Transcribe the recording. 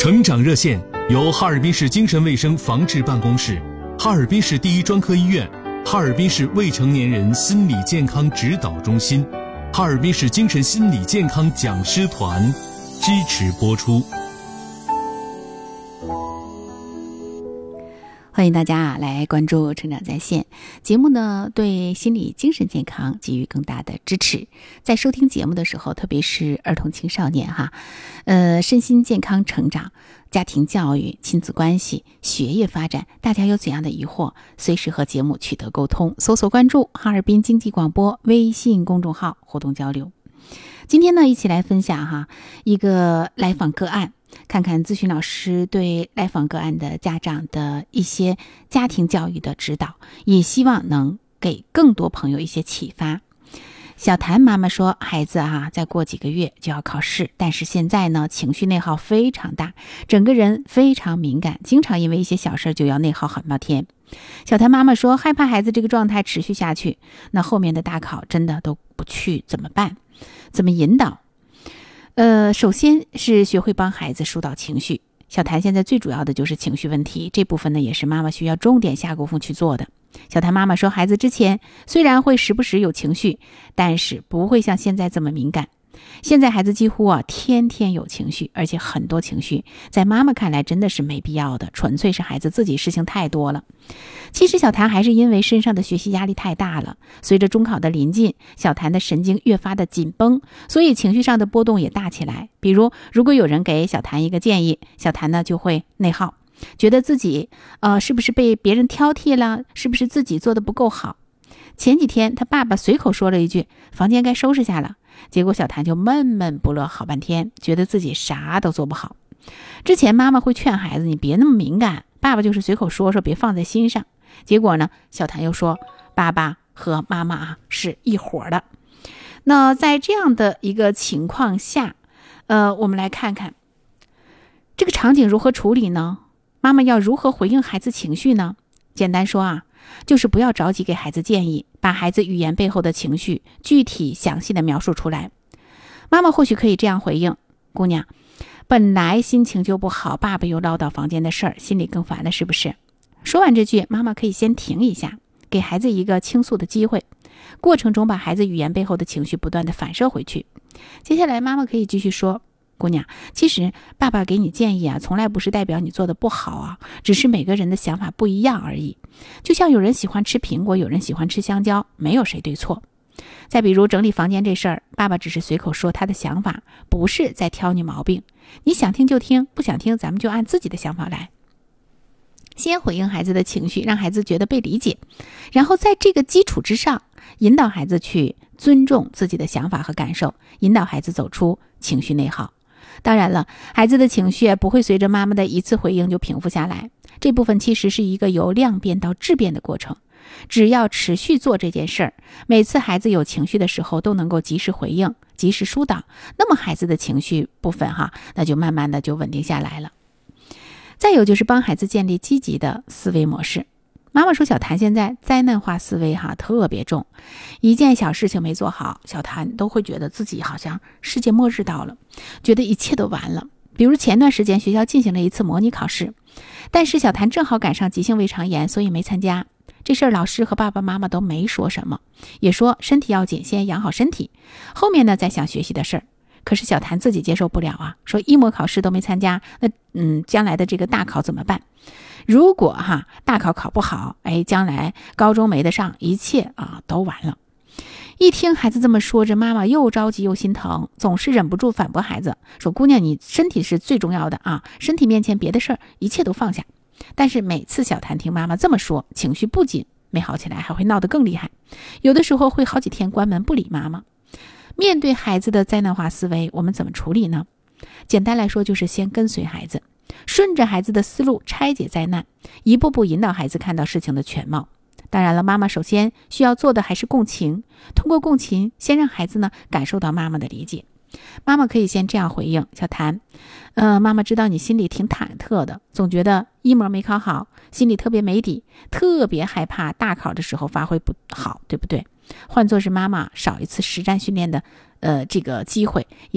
成长热线由哈尔滨市精神卫生防治办公室、哈尔滨市第一专科医院、哈尔滨市未成年人心理健康指导中心、哈尔滨市精神心理健康讲师团支持播出。 欢迎大家来关注成长在线节目呢，对心理精神健康给予更大的支持。在收听节目的时候，特别是儿童青少年身心健康成长、家庭教育、亲子关系、学业发展，大家有怎样的疑惑，随时和节目取得沟通，搜索关注哈尔滨经济广播微信公众号互动交流。今天呢，一起来分享一个来访个案，看看咨询老师对来访个案的家长的一些家庭教育的指导，也希望能给更多朋友一些启发。小谭妈妈说，孩子再过几个月就要考试，但是现在呢，情绪内耗非常大，整个人非常敏感，经常因为一些小事就要内耗很半天。小谭妈妈说，害怕孩子这个状态持续下去，那后面的大考真的都不去怎么办？怎么引导？首先是学会帮孩子疏导情绪。小谭现在最主要的就是情绪问题，这部分呢也是妈妈需要重点下功夫去做的。小谭妈妈说，孩子之前虽然会时不时有情绪，但是不会像现在这么敏感。现在孩子几乎天天有情绪，而且很多情绪在妈妈看来真的是没必要的，纯粹是孩子自己事情太多了。其实小谭还是因为身上的学习压力太大了，随着中考的临近，小谭的神经越发的紧绷，所以情绪上的波动也大起来。比如如果有人给小谭一个建议，小谭呢就会内耗，觉得自己是不是被别人挑剔了，是不是自己做的不够好。前几天他爸爸随口说了一句，房间该收拾下了，结果小谭就闷闷不乐好半天，觉得自己啥都做不好。之前妈妈会劝孩子，你别那么敏感，爸爸就是随口说说，别放在心上。结果呢，小谭又说爸爸和妈妈是一伙的。那在这样的一个情况下，我们来看看这个场景如何处理呢？妈妈要如何回应孩子情绪呢？简单说就是不要着急给孩子建议，把孩子语言背后的情绪具体详细的描述出来。妈妈或许可以这样回应，姑娘，本来心情就不好，爸爸又唠叨房间的事儿，心里更烦了是不是？说完这句，妈妈可以先停一下，给孩子一个倾诉的机会，过程中把孩子语言背后的情绪不断的反射回去。接下来妈妈可以继续说，姑娘，其实爸爸给你建议从来不是代表你做的不好只是每个人的想法不一样而已。就像有人喜欢吃苹果，有人喜欢吃香蕉，没有谁对错。再比如整理房间这事儿，爸爸只是随口说他的想法，不是在挑你毛病。你想听就听，不想听咱们就按自己的想法来。先回应孩子的情绪，让孩子觉得被理解，然后在这个基础之上，引导孩子去尊重自己的想法和感受，引导孩子走出情绪内耗。当然了，孩子的情绪不会随着妈妈的一次回应就平复下来，这部分其实是一个由量变到质变的过程。只要持续做这件事儿，每次孩子有情绪的时候都能够及时回应，及时疏导，那么孩子的情绪部分那就慢慢的就稳定下来了。再有就是帮孩子建立积极的思维模式。妈妈说，小谭现在灾难化思维特别重，一件小事情没做好，小谭都会觉得自己好像世界末日到了，觉得一切都完了。比如前段时间学校进行了一次模拟考试，但是小谭正好赶上急性胃肠炎，所以没参加。这事儿老师和爸爸妈妈都没说什么，也说身体要紧，先养好身体，后面呢再想学习的事儿。可是小谭自己接受不了说一模考试都没参加，那将来的这个大考怎么办？如果大考考不好，将来高中没得上，一切都完了。一听孩子这么说，这妈妈又着急又心疼，总是忍不住反驳孩子说，姑娘，你身体是最重要的身体面前别的事儿一切都放下。但是每次小谭听妈妈这么说，情绪不仅没好起来，还会闹得更厉害，有的时候会好几天关门不理妈妈。面对孩子的灾难化思维，我们怎么处理呢？简单来说，就是先跟随孩子，顺着孩子的思路拆解灾难，一步步引导孩子看到事情的全貌。当然了，妈妈首先需要做的还是共情，通过共情先让孩子感受到妈妈的理解。妈妈可以先这样回应，小谭，妈妈知道你心里挺忐忑的，总觉得一模没考好，心里特别没底，特别害怕大考的时候发挥不好，对不对？换作是妈妈少一次实战训练的这个机会，